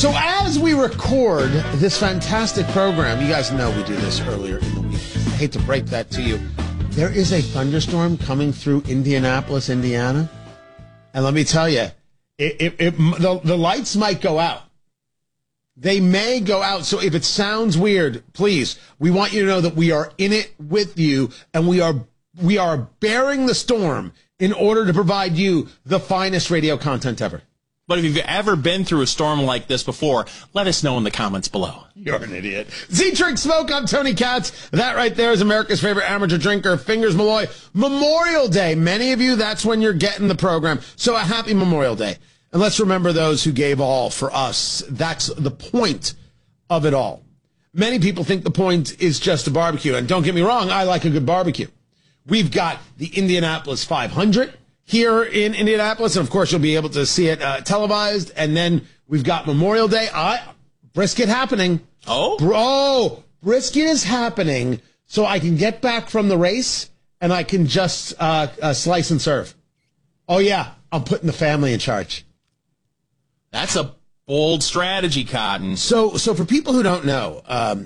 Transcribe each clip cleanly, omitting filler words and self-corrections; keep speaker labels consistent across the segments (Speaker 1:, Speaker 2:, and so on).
Speaker 1: So as we record this fantastic program, you guys know we do this earlier in the week. I hate to break that to you. There is a thunderstorm coming through Indianapolis, Indiana. And let me tell you, the lights might go out. They may go out. So if it sounds weird, please, we want you to know that we are in it with you, and we are bearing the storm in order to provide you the finest radio content ever.
Speaker 2: But if you've ever been through a storm like this before, let us know in the comments below.
Speaker 1: You're an idiot. Z-Drink Smoke, I'm Tony Katz. That right there is America's favorite amateur drinker, Fingers Malloy. Memorial Day. Many of you, that's when you're getting the program. So a happy Memorial Day. And let's remember those who gave all for us. That's the point of it all. Many people think the point is just a barbecue. And don't get me wrong, I like a good barbecue. We've got the Indianapolis 500 here in Indianapolis. And, of course, you'll be able to see it televised. And then we've got Memorial Day. Brisket happening.
Speaker 2: Oh?
Speaker 1: Bro, brisket is happening so I can get back from the race and I can just slice and serve. Oh, yeah, I'm putting the family in charge.
Speaker 2: That's a bold strategy, Cotton.
Speaker 1: So for people who don't know,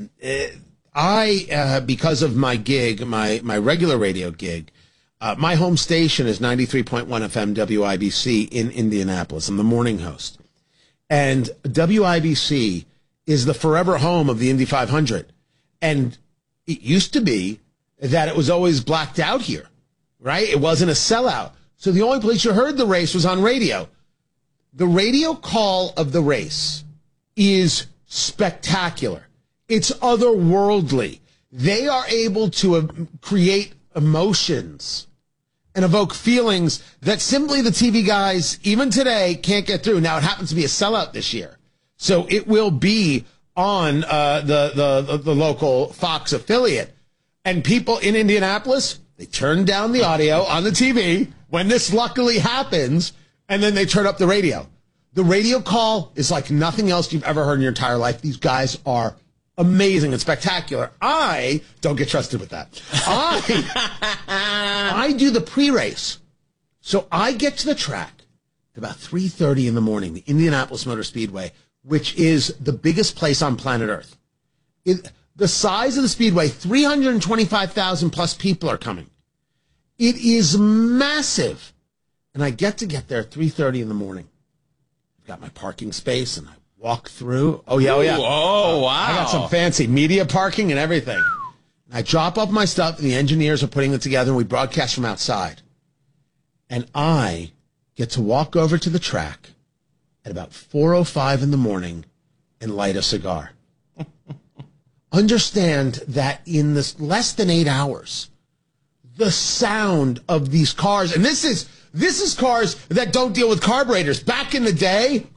Speaker 1: I because of my gig, my regular radio gig, my home station is 93.1 FM WIBC in Indianapolis. I'm the morning host. And WIBC is the forever home of the Indy 500. And it used to be that it was always blacked out here, right? It wasn't a sellout. So the only place you heard the race was on radio. The radio call of the race is spectacular. It's otherworldly. They are able to create emotions and evoke feelings that simply the TV guys, even today, can't get through. Now, it happens to be a sellout this year, so it will be on the local Fox affiliate. And people in Indianapolis, they turn down the audio on the TV when this luckily happens, and then they turn up the radio. The radio call is like nothing else you've ever heard in your entire life. These guys are amazing and spectacular. I don't get trusted with that. I do the pre-race. So I get to the track at about 3:30 in the morning, the Indianapolis Motor Speedway, which is the biggest place on planet Earth. The size of the Speedway, 325,000 plus people are coming. It is massive. And I get there at 3:30 in the morning. I've got my parking space and I walk through. Oh, yeah.
Speaker 2: Oh, wow.
Speaker 1: I got some fancy media parking and everything. I drop off my stuff, and the engineers are putting it together, and we broadcast from outside. And I get to walk over to the track at about 4:05 in the morning and light a cigar. Understand that in this less than 8 hours, the sound of these cars, and this is cars that don't deal with carburetors. Back in the day,